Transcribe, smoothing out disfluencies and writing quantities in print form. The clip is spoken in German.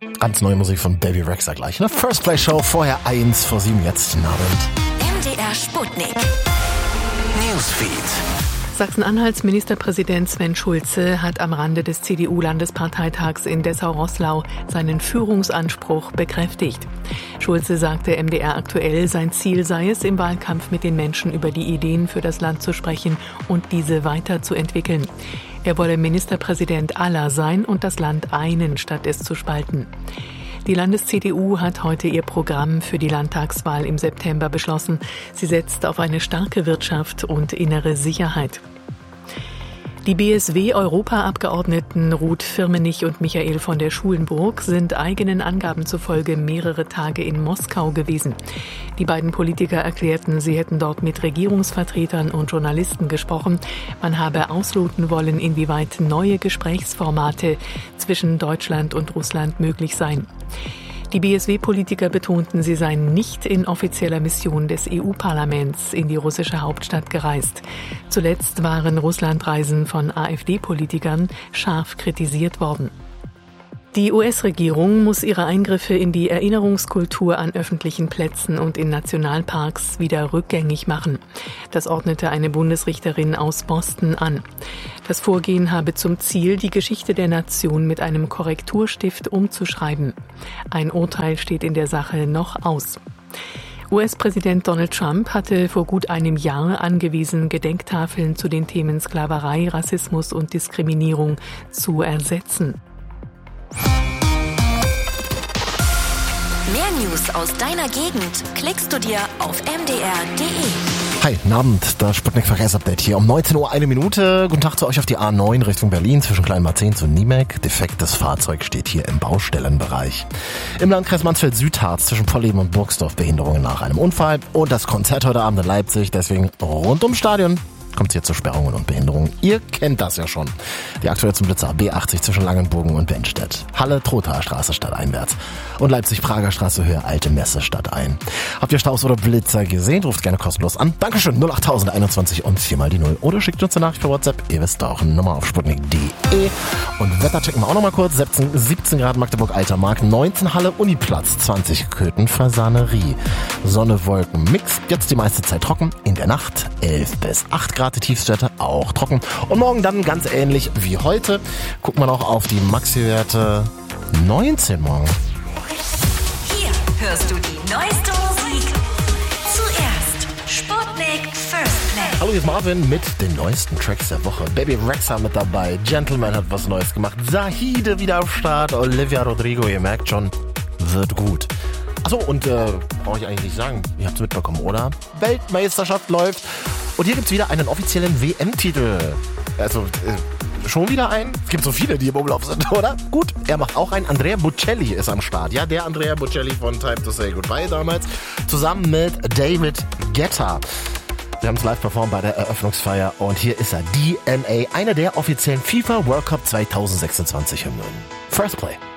Ganz neue Musik von Baby Rexha gleich. Ne? First Play Show, vorher 6:01, jetzt guten Abend. MDR Sputnik. Newsfeed. Sachsen-Anhalts Ministerpräsident Sven Schulze hat am Rande des CDU-Landesparteitags in Dessau-Roßlau seinen Führungsanspruch bekräftigt. Schulze sagte MDR aktuell, sein Ziel sei es, im Wahlkampf mit den Menschen über die Ideen für das Land zu sprechen und diese weiterzuentwickeln. Er wolle Ministerpräsident aller sein und das Land einen, statt es zu spalten. Die Landes-CDU hat heute ihr Programm für die Landtagswahl im September beschlossen. Sie setzt auf eine starke Wirtschaft und innere Sicherheit. Die BSW-Europaabgeordneten Ruth Firmenich und Michael von der Schulenburg sind eigenen Angaben zufolge mehrere Tage in Moskau gewesen. Die beiden Politiker erklärten, sie hätten dort mit Regierungsvertretern und Journalisten gesprochen. Man habe ausloten wollen, inwieweit neue Gesprächsformate zwischen Deutschland und Russland möglich seien. Die BSW-Politiker betonten, sie seien nicht in offizieller Mission des EU-Parlaments in die russische Hauptstadt gereist. Zuletzt waren Russlandreisen von AfD-Politikern scharf kritisiert worden. Die US-Regierung muss ihre Eingriffe in die Erinnerungskultur an öffentlichen Plätzen und in Nationalparks wieder rückgängig machen. Das ordnete eine Bundesrichterin aus Boston an. Das Vorgehen habe zum Ziel, die Geschichte der Nation mit einem Korrekturstift umzuschreiben. Ein Urteil steht in der Sache noch aus. US-Präsident Donald Trump hatte vor gut einem Jahr angewiesen, Gedenktafeln zu den Themen Sklaverei, Rassismus und Diskriminierung zu ersetzen. Mehr News aus deiner Gegend klickst du dir auf mdr.de. Hi, guten Abend, das Sputnik Verkehrsupdate hier um 19 Uhr, 1 Minute. Guten Tag zu euch auf die A9 Richtung Berlin zwischen Kleinmarzehn zu Niemek. Defektes Fahrzeug steht hier im Baustellenbereich. Im Landkreis Mansfeld-Südharz zwischen Pollleben und Burgsdorf Behinderungen nach einem Unfall. Und das Konzert heute Abend in Leipzig, deswegen rund ums Stadion kommt es hier zu Sperrungen und Behinderungen. Ihr kennt das ja schon. Die aktuell zum Blitzer B80 zwischen Langenbogen und Benstedt. Halle, Trothaer Straße stadteinwärts. Und Leipzig-Prager Straße Höhe Alte Messe stadtein. Habt ihr Staus oder Blitzer gesehen? Ruft gerne kostenlos an. Dankeschön, 08021 und 4 mal die 0. Oder schickt uns eine Nachricht per WhatsApp. Ihr wisst auch, Nummer auf sputnik.de. Und Wetter checken wir auch noch mal kurz. 17 Grad Magdeburg Altermark, 19 Halle Uniplatz, 20 Köthen Fasanerie. Sonne, Wolken, Mix. Jetzt die meiste Zeit trocken. In der Nacht 11 bis 8 Grad. Die Tiefstwerte auch trocken. Und morgen dann ganz ähnlich wie heute. Gucken wir noch auf die Maxi-Werte. 19 morgen. Hier hörst du die neueste Musik. Zuerst Sputnik First Play. Hallo, hier ist Marvin mit den neuesten Tracks der Woche. Baby Rexha mit dabei. Gentleman hat was Neues gemacht. Zahide wieder am Start. Olivia Rodrigo, ihr merkt schon, wird gut. Achso, und brauche ich eigentlich nicht sagen, ihr habt es mitbekommen, oder? Weltmeisterschaft läuft. Und hier gibt's wieder einen offiziellen WM-Titel. Also, schon wieder einen? Es gibt so viele, die im Umlauf sind, oder? Gut, er macht auch einen. Andrea Bocelli ist am Start. Ja, der Andrea Bocelli von Time to Say Goodbye damals. Zusammen mit David Guetta. Wir haben es live performt bei der Eröffnungsfeier. Und hier ist er, DNA, einer der offiziellen FIFA World Cup 2026 Hymnen. First Play.